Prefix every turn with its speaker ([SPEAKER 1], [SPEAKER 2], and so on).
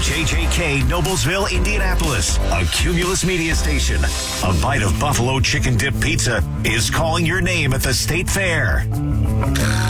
[SPEAKER 1] KJJK Noblesville, Indianapolis, a Cumulus media station. A bite of buffalo chicken dip pizza is calling your name at the State Fair.